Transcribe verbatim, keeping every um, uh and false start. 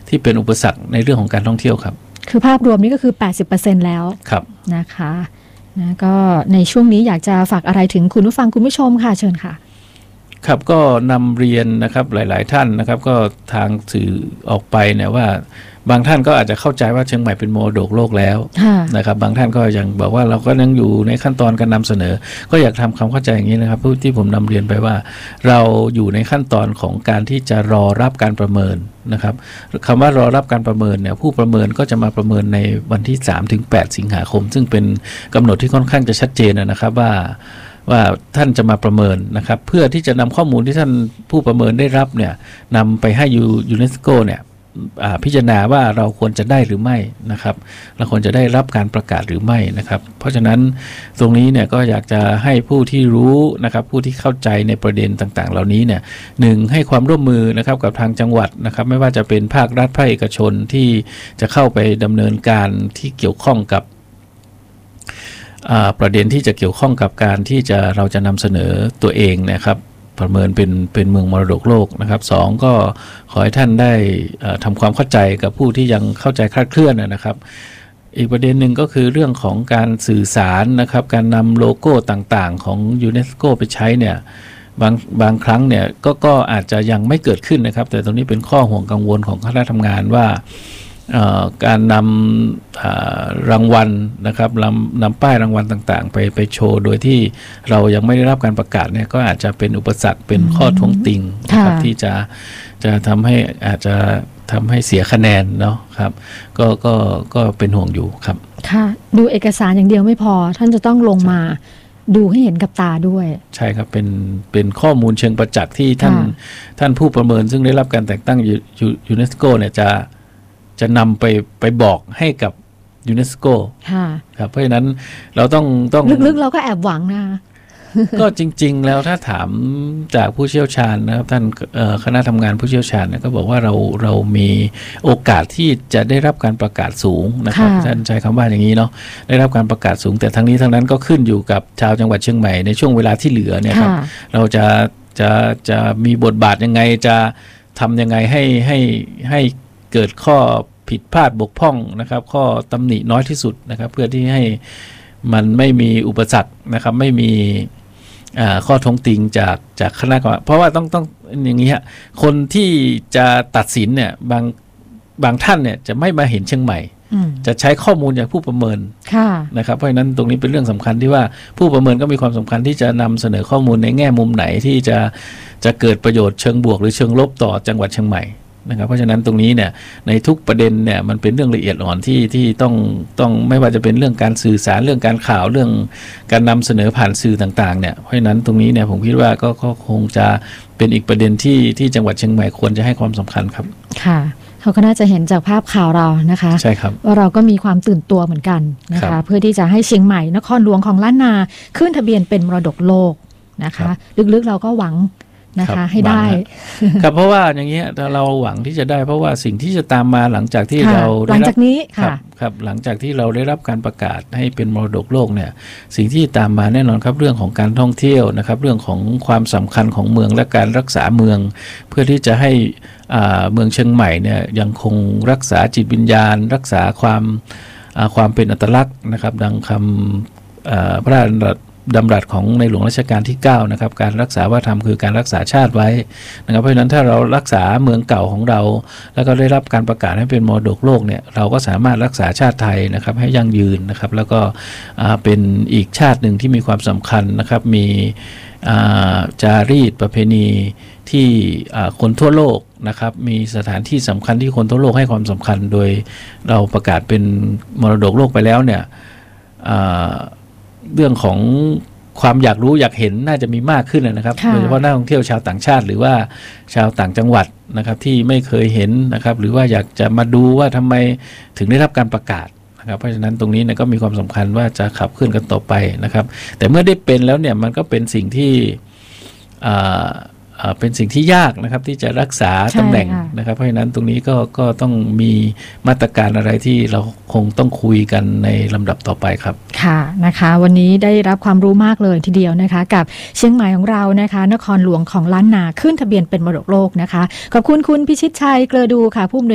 ที่เป็นอุปสรรคในเรื่องของการท่องเที่ยวครับคือภาพรวมนี้ก็คือ แปดสิบเปอร์เซ็นต์ แล้วครับนะคะนะก็ในช่วงนี้อยากจะฝากอะไรถึงคุณผู้ฟังคุณผู้ชมค่ะเชิญค่ะครับก็นำเรียนนะครับหลายๆท่านนะครับก็ทางสื่อออกไปเนี่ยว่าบางท่านก็อาจจะเข้าใจว่าเชียงใหม่เป็นมรดกโลกแล้วนะครับบางท่านก็ยังบอกว่าเราก็ยังอยู่ในขั้นตอนการนำเสนอก็อยากทำความเข้าใจอย่างนี้นะครับที่ผมนำเรียนไปว่าเราอยู่ในขั้นตอนของการที่จะรอรับการประเมินนะครับคำว่ารอรับการประเมินเนี่ยผู้ประเมินก็จะมาประเมินในวันที่ สามถึงแปด สิงหาคมซึ่งเป็นกำหนดที่ค่อนข้างจะชัดเจนนะครับว่าว่าท่านจะมาประเมินนะครับเพื่อที่จะนำข้อมูลที่ท่านผู้ประเมินได้รับเนี่ยนำไปให้ยูเนสโกเนี่ยพิจารณาว่าเราควรจะได้หรือไม่นะครับเราควรจะได้รับการประกาศหรือไม่นะครับเพราะฉะนั้นตรงนี้เนี่ยก็อยากจะให้ผู้ที่รู้นะครับผู้ที่เข้าใจในประเด็นต่างๆเหล่านี้เนี่ยหนึ่งให้ความร่วมมือนะครับกับทางจังหวัดนะครับไม่ว่าจะเป็นภาครัฐภาคเอกชนที่จะเข้าไปดำเนินการที่เกี่ยวข้องกับประเด็นที่จะเกี่ยวข้องกับการที่จะเราจะนำเสนอตัวเองนะครับประเมินเป็นเป็นเมืองมรดกโลกนะครับสองก็ขอให้ท่านได้ทำความเข้าใจกับผู้ที่ยังเข้าใจคลาดเคลื่อนนะครับอีกประเด็นหนึ่งก็คือเรื่องของการสื่อสารนะครับการนำโลโก้ต่างๆของยูเนสโกไปใช้เนี่ยบางบางครั้งเนี่ยก็ก็อาจจะยังไม่เกิดขึ้นนะครับแต่ตรงนี้เป็นข้อห่วงกังวลของคณะทำงานว่าการนำรางวัลนะครับนำนำป้ายรางวัลต่างๆไปไปโชว์โดยที่เรายังไม่ได้รับการประกาศเนี่ยก็อาจจะเป็นอุปสรรคเป็นข้อท้วงติงนะครับที่จะจะทำให้อาจจะทำให้เสียคะแนนเนาะครับก็ก็ก็เป็นห่วงอยู่ครับค่ะดูเอกสารอย่างเดียวไม่พอท่านจะต้องลงมาดูให้เห็นกับตาด้วยใช่ครับเป็นเป็นข้อมูลเชิงประจักษ์ที่ท่านท่านผู้ประเมินซึ่งได้รับการแต่งตั้งยูเนสโกเนี่ยจะจะนำไปไปบอกให้กับยูเนสโกครับเพราะฉะนั้นเราต้องต้องลึกๆเราก็แอบหวังนะก็จริงๆแล้วถ้าถามจากผู้เชี่ยวชาญนะครับท่านคณะทำงานผู้เชี่ยวชาญเนี่ยก็บอกว่าเราเรามีโอกาสที่จะได้รับการประกาศสูงนะครับท่านใช้คำว่าอย่างนี้เนาะได้รับการประกาศสูงแต่ทั้งนี้ทั้งนั้นก็ขึ้นอยู่กับชาวจังหวัดเชียงใหม่ในช่วงเวลาที่เหลือเนี่ยครับเราจะจะจะมีบทบาทยังไงจะทำยังไงให้ให้ให้เกิดข้อผิดพลาดบกพร่องนะครับข้อตำหนิน้อยที่สุดนะครับเพื่อที่ให้มันไม่มีอุปสรรคนะครับไม่มีข้อท้วงติงจากจากคณะกรรมการเพราะว่าต้องต้องอย่างนี้ฮะคนที่จะตัดสินเนี่ยบางบางท่านเนี่ยจะไม่มาเห็นเชียงใหม่จะใช้ข้อมูลจากผู้ประเมินนะครับเพราะฉะนั้นตรงนี้เป็นเรื่องสำคัญที่ว่าผู้ประเมินก็มีความสำคัญที่จะนำเสนอข้อมูลในแง่มุมไหนที่จะจะเกิดประโยชน์เชิงบวกหรือเชิงลบต่อจังหวัดเชียงใหม่นะครับเพราะฉะนั้นตรงนี้เนี่ยในทุกประเด็นเนี่ยมันเป็นเรื่องละเอียดอ่อนที่ที่ต้องต้องไม่ว่าจะเป็นเรื่องการสื่อสารเรื่องการข่าวเรื่องการนำเสนอผ่านสื่อต่างๆเนี่ยเพราะฉะนั้นตรงนี้เนี่ยผมคิดว่าก็ก็คงจะเป็นอีกประเด็นที่ที่จังหวัดเชียงใหม่ควรจะให้ความสำคัญครับค่ะเขาก็น่าจะเห็นจากภาพข่าวเรานะคะใช่ครับว่าเราก็มีความตื่นตัวเหมือนกันนะคะเพื่อที่จะให้เชียงใหม่นครหลวงของล้านนาขึ้นทะเบียนเป็นมรดกโลกนะคะลึกๆเราก็หวังนะคะให้ได้ครับเพราะว่าอย่างเงี้ยเราหวังที่จะได้เพราะว่าสิ่งที่จะตามมาหลังจากที่เราหลังจากนี้ค่ะครับหลังจากที่เราได้รับการประกาศให้เป็นมรดกโลกเนี่ยสิ่งที่ตามมาแน่นอนครับเรื่องของการท่องเที่ยวนะครับเรื่องของความสำคัญของเมืองและการรักษาเมืองเพื่อที่จะให้เมืองเชียงใหม่เนี่ยยังคงรักษาจิตวิญญาณรักษาความความเป็นอัตลักษณ์นะครับดังคำพระราชดำรัสของในหลวงรัชกาลที่เก้านะครับการรักษาวัฒนธรรมคือการรักษาชาติไว้นะครับเพราะฉะนั้นถ้าเรารักษาเมืองเก่าของเราแล้วก็ได้รับการประกาศให้เป็นมรดกโลกเนี่ยเราก็สามารถรักษาชาติไทยนะครับให้ยั่งยืนนะครับแล้วก็เป็นอีกชาติหนึ่งที่มีความสำคัญนะครับมีจารีตประเพณีที่คนทั่วโลกนะครับมีสถานที่สำคัญที่คนทั่วโลกให้ความสำคัญโดยเราประกาศเป็นมรดกโลกไปแล้วเนี่ยเรื่องของความอยากรู้อยากเห็นน่าจะมีมากขึ้นนะครับโดยเฉพาะนักท่องเที่ยวชาวต่างชาติหรือว่าชาวต่างจังหวัดนะครับที่ไม่เคยเห็นนะครับหรือว่าอยากจะมาดูว่าทำไมถึงได้รับการประกาศนะครับเพราะฉะนั้นตรงนี้เนี่ยก็มีความสำคัญว่าจะขับเคลื่อนกันต่อไปนะครับแต่เมื่อได้เป็นแล้วเนี่ยมันก็เป็นสิ่งที่เป็นสิ่งที่ยากนะครับที่จะรักษาตำแหน่งนะครับเพราะฉะนั้นตรงนี้ก็ก็ต้องมีมาตรการอะไรที่เราคงต้องคุยกันในลำดับต่อไปครับค่ะนะคะวันนี้ได้รับความรู้มากเลยทีเดียวนะคะกับเชียงใหม่ของเรานะคะนครหลวงของล้านนาขึ้นทะเบียนเป็นมรดกโลกนะคะขอบคุณคุณพิชิตชัยเกลือดูค่ะผู้อำนวย